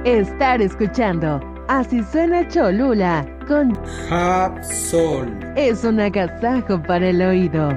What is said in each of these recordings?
estar escuchando Así Suena Cholula con Hapsol. Es un agasajo para el oído.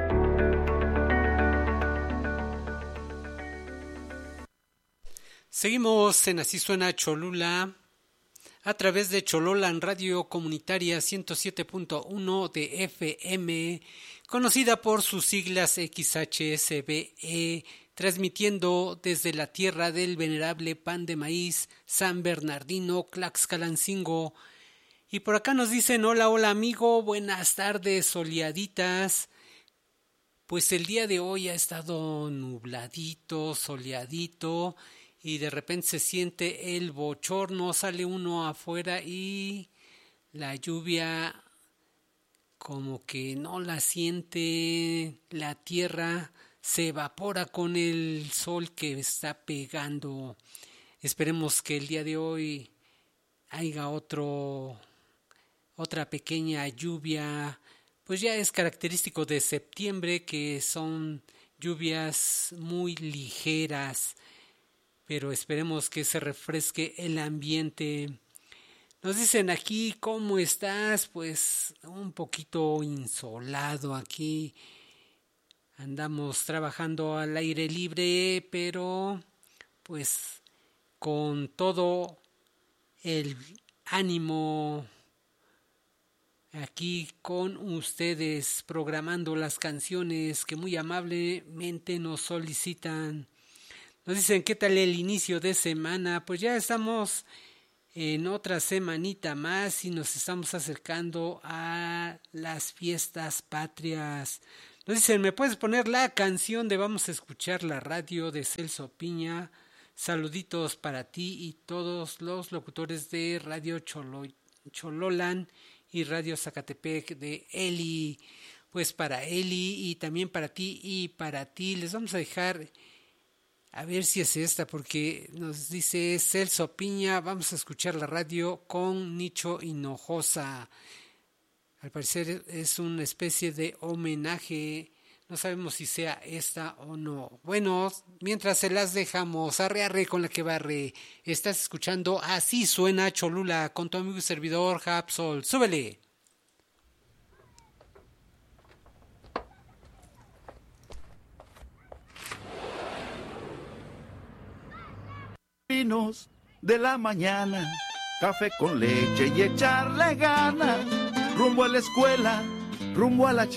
Seguimos en Así Suena Cholula a través de Chololan Radio Comunitaria 107.1 de FM, conocida por sus siglas XHSBE, transmitiendo desde la tierra del venerable pan de maíz San Bernardino, Tlaxcalancingo. Y por acá nos dicen: hola, hola amigo, buenas tardes, soleaditas. Pues el día de hoy ha estado nubladito, soleadito, y de repente se siente el bochorno, sale uno afuera y la lluvia como que no la siente, la tierra se evapora con el sol que está pegando. Esperemos que el día de hoy haya otra pequeña lluvia. Pues ya es característico de septiembre que son lluvias muy ligeras, pero esperemos que se refresque el ambiente. Nos dicen aquí: ¿cómo estás? Pues un poquito insolado aquí. Andamos trabajando al aire libre, pero pues con todo el ánimo aquí con ustedes, programando las canciones que muy amablemente nos solicitan. Nos dicen: ¿qué tal el inicio de semana? Pues ya estamos en otra semanita más y nos estamos acercando a las fiestas patrias. Nos dicen: ¿me puedes poner la canción de Vamos a Escuchar la Radio de Celso Piña? Saluditos para ti y todos los locutores de Radio Chololan y Radio Zacatepec de Eli. Pues para Eli y también para ti y para ti. Les vamos a dejar, a ver si es esta, porque nos dice Celso Piña: vamos a escuchar la radio con Nicho Hinojosa. Al parecer es una especie de homenaje. No sabemos si sea esta o no. Bueno, mientras se las dejamos, arre arre con la que barre. Estás escuchando Así Suena Cholula con tu amigo y servidor Hapsol. ¡Súbele! Vinos de la mañana, café con leche y echarle ganas, rumbo a la escuela, rumbo a la